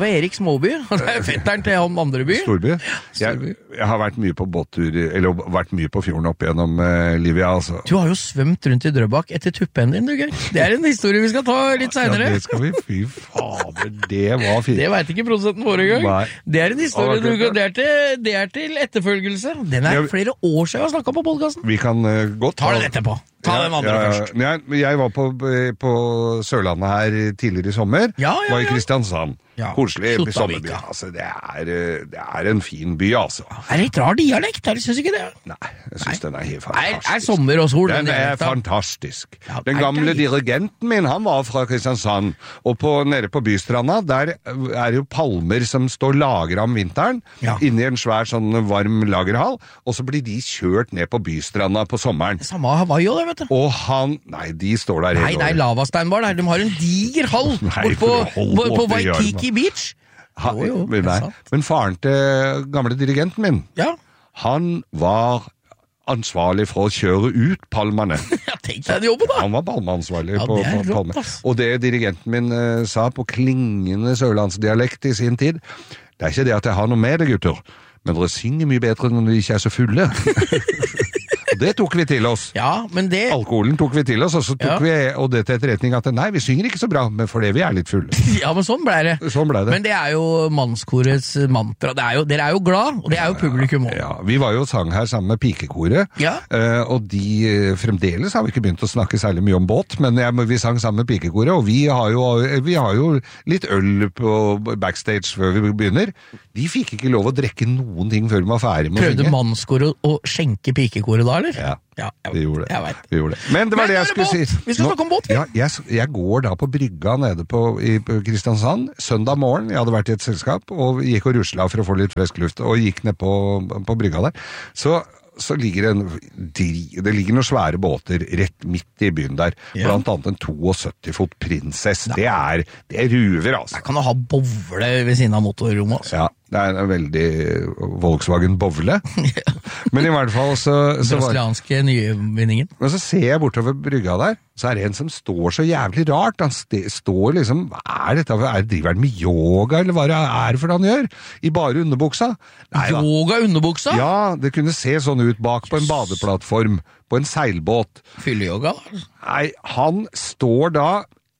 var Erik Småby, det fetteren til han andre by. Storby. Jeg har vært mye på båttur, eller vært mye på fjorden opp gjennom livet, altså. Du har jo svømt rundt i Drøbak etter tuppen din, du, Geir. Det en historie vi skal ta litt senere. Ja, det skal vi, fy fader, det var fint. Det vet ikke produsenten vår engang. Nei. Det en historie, det til etterfølgelse. Den flere år siden jeg har snakket på podcasten. Vi kan godt ta den etterpå. Ta den andre først. Jeg var på Sørlandet her tidligere i sommer. Var i Kristiansand. Koselig sommerby. Altså, det en fin by, altså. Det litt rar dialekt, jeg synes ikke det. Nei, jeg synes den helt fantastisk. Sommer og sol. Den fantastisk. Den gamle dirigenten min, han var fra Kristiansand. Og nede på Bystranda, der jo palmer som står lagret om vinteren, inne i en svær sånn varm lagerhall, og så blir de kjørt ned på Bystranda på sommeren. Samme Hawaii også, det, vet du. Og de står der hele året. Nei, det lavasteinbar der. De har en diger hall på Waikiki Beach. Men faren til gamle dirigenten min, han var ansvarlig for å kjøre ut palmene. Tenk deg den jobben da. Han var palmeansvarlig på palme. Og det dirigenten min sa på klingende sørlandsdialekt i sin tid, det ikke det at jeg har noe med det, gutter, men dere synger mye bedre når de ikke så fulle. Og det tok vi til oss. Men det... Alkoholen tok vi til oss, og så tok vi det til etterretning at nei, vi synger ikke så bra, men fordi vi litt fulle. Men sånn ble det. Men det jo mannskorets mantra. Dere jo glad, og det jo publikum også. Ja, vi var jo sang her sammen med pikekoret, og de fremdeles har vi ikke begynt å snakke særlig mye om båt, men vi sang sammen med pikekoret, og vi har jo litt øl på backstage før vi begynner. De fikk ikke lov å drikke noen ting før vi var ferdig med å synge. Prøvde mannskoret å skjenke pikekoret da, eller? Ja, vi gjorde det. Men det var det jeg skulle si. Vi skal snakke om båt. Jeg går da på brygga nede i Kristiansand, søndag morgen, jeg hadde vært i et selskap, og gikk og rusla for å få litt frisk luft, og gikk ned på brygga der. Så ligger det ligger noen svære båter rett midt i byen der, blant annet en 72-fot Prinsess. Det ruver, altså. Der kan du ha bovle ved siden av motorrommet, altså. Ja, det en veldig Volkswagen Bovle. Men i hvert fall så brasilianske nyvinningen. Men så ser jeg bortover brygga der, så det en som står så jævlig rart. Han står liksom, hva dette? Driver han med yoga, eller hva det for han gjør? I bare underbuksa. Yoga underbuksa? Ja, det kunne se sånn ut bak på en badeplattform, på en seilbåt. Fylleyoga? Nei, han står da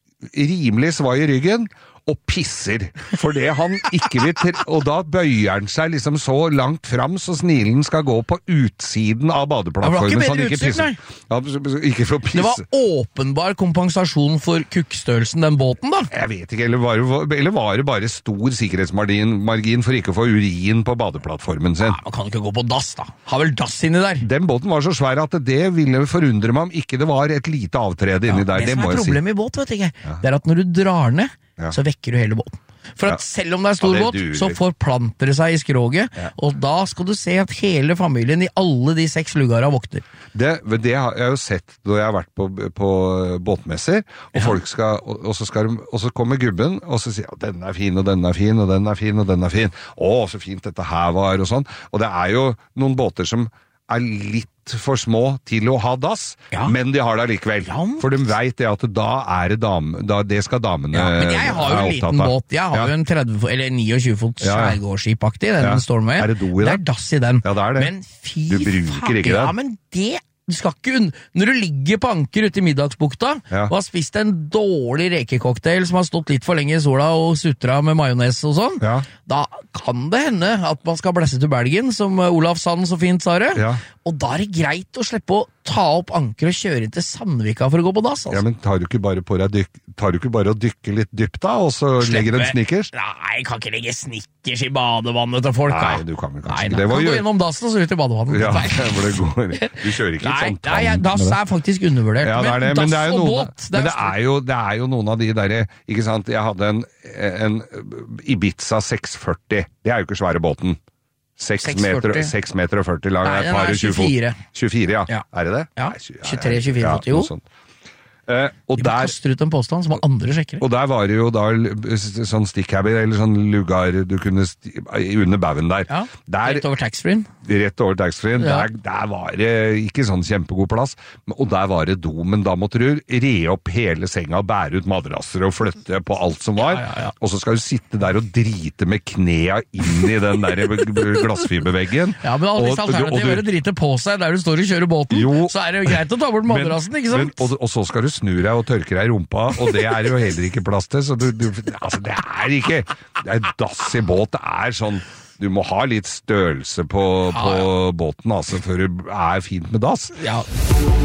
rimelig svai i ryggen, og pisser, for det han ikke vil og da bøyer han seg liksom så langt fram, så snilen skal gå på utsiden av badeplattformen, så han ikke pisser. Ikke for å pisse. Det var åpenbar kompensasjon for kukkstørrelsen den båten da? Jeg vet ikke, eller var det bare stor sikkerhetsmargin for ikke å få urin på badeplattformen sin? Man kan ikke gå på dass da. Har vel dass inni der? Den båten var så svær at det ville forundre meg om ikke det var et lite avtrede inni der, det må jeg si. Det som problemet i båt, vet jeg ikke, det at når du drar ned, så vekker du hele båten. For at selv om det stor båt, så forplanter det seg i skroget, og da skal du se at hele familien i alle de 6 luggara våkner. Det har jeg jo sett når jeg har vært på båtmesser, og folk skal, og så kommer gubben, og så sier den fin, og den fin, og den fin, og den fin. Så fint dette her var, og sånn. Og det jo noen båter som litt for små til å ha dass, men de har det likevel. For de vet det at det skal damene men jeg har jo en liten båt. Jeg har jo en 30 eller 29 fots skjærgårdsskipaktig, den står med. Det do i den? Det dass i den. Ja, det det. Men fy du bruker ikke det? Ja, men du skal ikke når du ligger på anker ute i middagsbukta og har spist en dårlig rekecocktail som har stått litt for lenge i sola og sutret med majones og sånn, da kan det hende at man skal blæsse til Belgien, som Olaf Sand så fint sa det, og da det greit å slippe å ta opp anker og kjøre inn til Sandvika for å gå på dass, altså. Ja, men tar du ikke bare å dykke litt dypt da, og så legger en snickers? Nei, jeg kan ikke legge snickers i badevannet til folk. Nei, du kan vel kanskje ikke. Nei, kan gå gjennom dassen og så ut i badevannet. Ja, for det går. Du kjører ikke litt sånn tann. Nei, dass faktisk undervurdert. Ja, det men dass og båt. Men det jo noen av de der, ikke sant, jeg hadde en Ibiza 640. Det jo ikke svære båten. 6 meter og 40 lang. Nei, den 24. 24, ja. Det det? Ja, 23-24 fot, jo. Og de kaster ut en påstand som andre sjekker. Og der var det jo da sånn stikkhabber, eller sånn lugar du kunne under bauen der. Ja, rett over taxfree-en. Rett over taxfree-en. Ja. Der var det ikke sånn kjempegod plass, og der var det do, men da måtte du re opp hele senga, bære ut madrasser og flytte på alt som var, og så skal du sitte der og drite med knea inn i den der glassfiberveggen. Ja, men hvis alternativet er å drite på seg der du står og kjører båten, så er det jo greit å ta bort madrassen, ikke sant? Og så skal du snu deg og tørke deg i rumpa, og det er jo heller ikke plass til, så altså det er dass i båt, det er sånn, du må ha litt størrelse på båten, altså, før det er fint med dass. Ja.